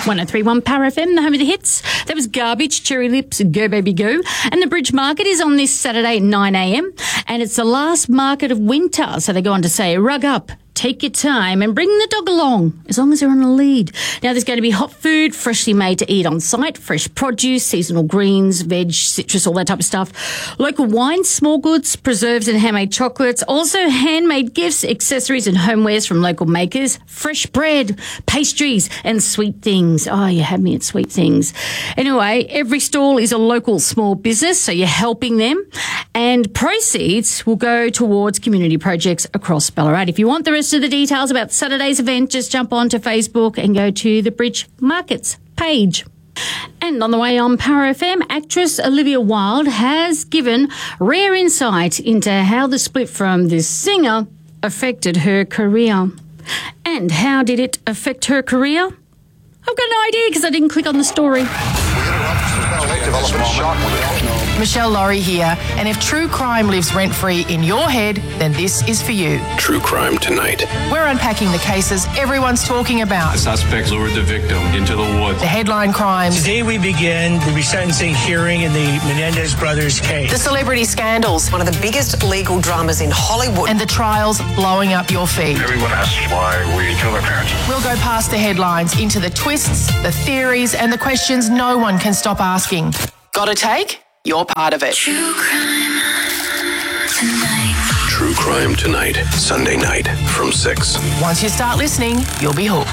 103.1 Power FM, the home of the hits. That was Garbage, Cherry Lips, Go Baby Go. And the Bridge Market is on this Saturday at 9 a.m. And it's the last market of winter. So they go on to say, rug up, take your time and bring the dog along, as long as they're on a lead. Now, there's going to be hot food, freshly made to eat on site, fresh produce, seasonal greens, veg, citrus, all that type of stuff. Local wines, small goods, preserves and handmade chocolates. Also handmade gifts, accessories and homewares from local makers. Fresh bread, pastries and sweet things. Oh, you had me at sweet things. Anyway, every stall is a local small business, so you're helping them. And proceeds will go towards community projects across Ballarat. If you want the rest of the details about Saturday's event, just jump onto Facebook and go to the Bridge Markets page. And on the way on Power FM, actress Olivia Wilde has given rare insight into how the split from this singer affected her career. And how did it affect her career? I've got no idea because I didn't click on the story. Michelle Laurie here, and if true crime lives rent-free in your head, then this is for you. True Crime Tonight. We're unpacking the cases everyone's talking about. The suspects lured the victim into the woods. The headline crimes. Today we begin the resentencing hearing in the Menendez brothers case. The celebrity scandals. One of the biggest legal dramas in Hollywood. And the trials blowing up your feed. Everyone asks why we kill our parents. We'll go past the headlines into the twists, the theories, and the questions no one can stop asking. Got a take? You're part of it. True Crime Tonight, Sunday night from 6. Once you start listening, you'll be hooked.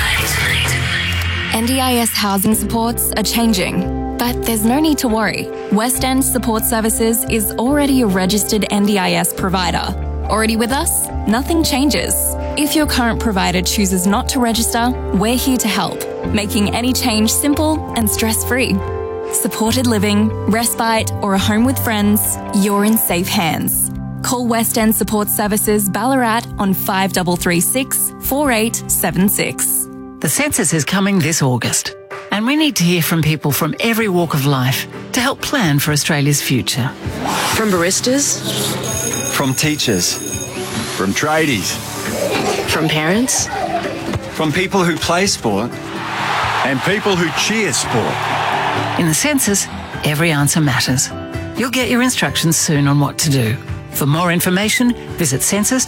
NDIS housing supports are changing, but there's no need to worry. West End Support Services is already a registered NDIS provider. Already with us? Nothing changes. If your current provider chooses not to register, we're here to help, making any change simple and stress-free. Supported living, respite, or a home with friends, you're in safe hands. Call West End Support Services Ballarat on 5336 4876. The census is coming this August, and we need to hear from people from every walk of life to help plan for Australia's future. From baristas. From teachers. From tradies. From parents. From people who play sport. And people who cheer sport. In the census, every answer matters. You'll get your instructions soon on what to do. For more information, visit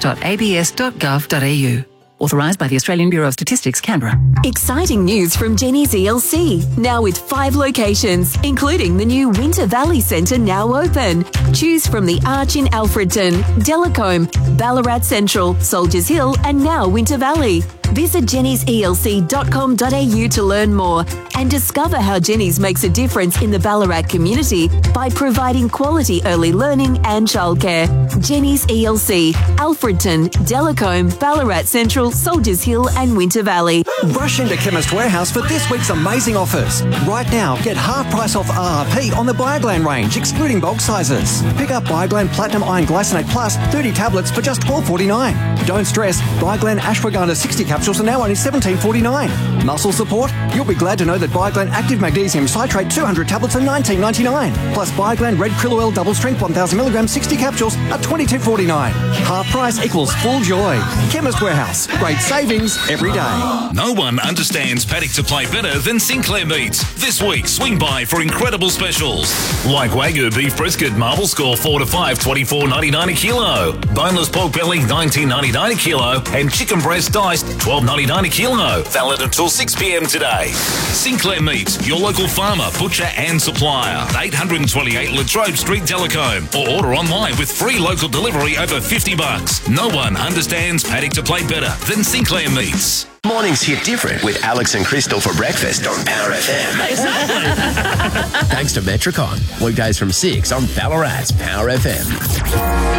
census.abs.gov.au. Authorised by the Australian Bureau of Statistics, Canberra. Exciting news from Jenny's ELC, now with 5 locations, including the new Winter Valley Centre now open. Choose from the Arch in Alfredton, Delacombe, Ballarat Central, Soldiers Hill and now Winter Valley. Visit jennyselc.com.au to learn more and discover how Jenny's makes a difference in the Ballarat community by providing quality early learning and childcare. Jenny's ELC, Alfredton, Delacombe, Ballarat Central, Soldiers Hill and Winter Valley. Rush into Chemist Warehouse for this week's amazing offers. Right now, get half price off RRP on the Bioglan range, excluding bulk sizes. Pick up Bioglan Platinum Iron Glycinate Plus 30 tablets for just $12.49. Don't stress, Bioglan Ashwagandha 60 capsules are now only $17.49. Muscle support? You'll be glad to know that Bioglan Active Magnesium Citrate 200 tablets are $19.99. Plus Bioglan Red Krill Oil Double Strength 1000mg 60 capsules are $22.49. Half price equals full joy. Chemist Warehouse. Great savings every day. No one understands paddock to play better than Sinclair Meats. This week, swing by for incredible specials. Like Wagyu beef brisket marble score 4 to 5, $24.99 a kilo. Boneless pork belly, $19.99 a kilo. And chicken breast diced, $12.99 a kilo. Valid until 6 p.m. today. Sinclair Meats, your local farmer, butcher and supplier. 828 Latrobe Street, Delacombe. Or order online with free local delivery over $50. No one understands paddock to play better than Sinclair Meats. Mornings hit different with Alex and Crystal for breakfast on Power FM. Thanks to Metricon. Weekdays from 6 on Ballarat's Power FM.